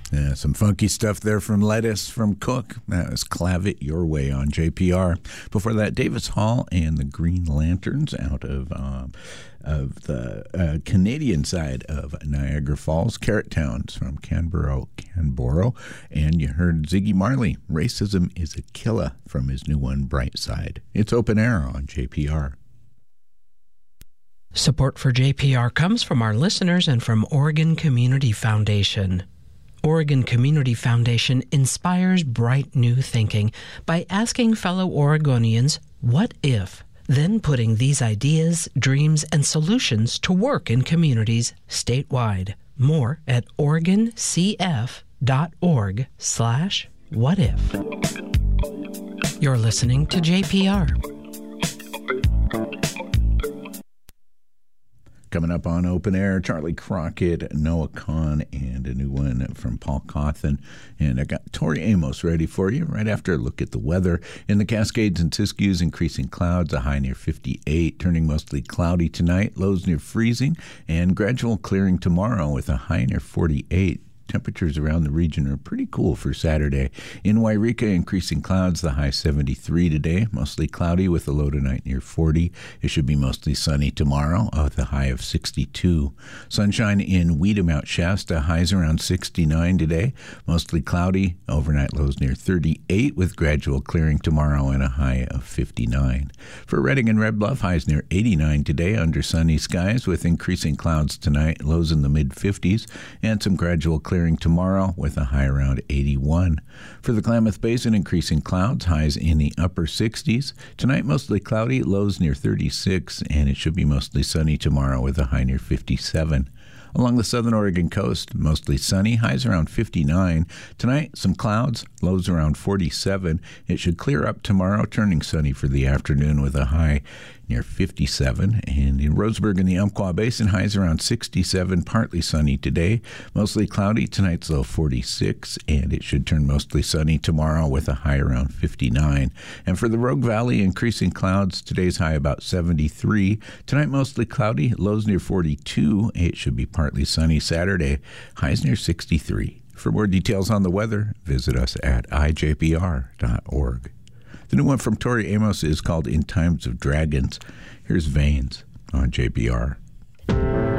Some funky stuff there from Lettuce from Cook. That was Clav It Your Way on JPR. Before that, Davis Hall and the Green Lanterns out of the Canadian side of Niagara Falls. Carrot Towns from Canberra. And you heard Ziggy Marley, Racism is a Killer, from his new one, Bright Side. It's Open Air on JPR. Support for JPR comes from our listeners and from Oregon Community Foundation. Oregon Community Foundation inspires bright new thinking by asking fellow Oregonians, what if? Then putting these ideas, dreams, and solutions to work in communities statewide. More at oregoncf.org/whatif. You're listening to JPR. Coming up on Open Air, Charlie Crockett, Noah Kahn, and a new one from Paul Cawthon. And I got Tori Amos ready for you right after a look at the weather. In the Cascades and Siskiyous, increasing clouds, a high near 58, turning mostly cloudy tonight, lows near freezing, and gradual clearing tomorrow with a high near 48. Temperatures around the region are pretty cool for Saturday. In Wairika, increasing clouds, the high 73 today, mostly cloudy with a low tonight near 40. It should be mostly sunny tomorrow with a high of 62. Sunshine in Weeda, Mount Shasta, highs around 69 today, mostly cloudy, overnight lows near 38 with gradual clearing tomorrow and a high of 59. For Redding and Red Bluff, highs near 89 today under sunny skies with increasing clouds tonight, lows in the mid-50s, and some gradual clearing tomorrow with a high around 81. For the Klamath Basin, increasing clouds, highs in the upper 60s. Tonight, mostly cloudy, lows near 36, and it should be mostly sunny tomorrow with a high near 57. Along the southern Oregon coast, mostly sunny, highs around 59. Tonight, some clouds, lows around 47. It should clear up tomorrow, turning sunny for the afternoon with a high near 57. And in Roseburg in the Umpqua Basin, highs around 67, partly sunny today. Mostly cloudy, tonight's low 46, and it should turn mostly sunny tomorrow with a high around 59. And for the Rogue Valley, increasing clouds, today's high about 73. Tonight, mostly cloudy, lows near 42. It should be partly sunny Saturday, highs near 63. For more details on the weather, visit us at ijpr.org. The new one from Tori Amos is called In Times of Dragons. Here's Veins on JPR.